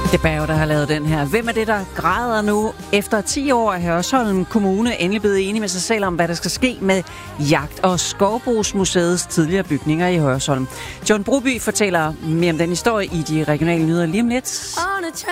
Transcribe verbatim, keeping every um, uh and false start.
Det er Berg, der har lavet den her. Hvem er det, der græder nu? Efter ti år er Hørsholm Kommune endelig blevet enige med sig selv om, hvad der skal ske med Jagt- og Skovbrugsmuseets tidligere bygninger i Hørsholm. John Broby fortæller mere om den historie i de regionale nyheder lige om lidt.